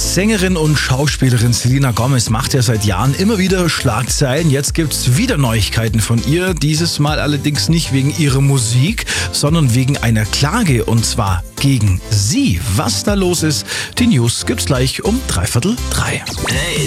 Sängerin und Schauspielerin Selena Gomez macht ja seit Jahren immer wieder Schlagzeilen. Jetzt gibt's wieder Neuigkeiten von ihr. Dieses Mal allerdings nicht wegen ihrer Musik, sondern wegen einer Klage, und zwar gegen sie. Was da los ist, die News gibt's gleich um 14:45. Hey,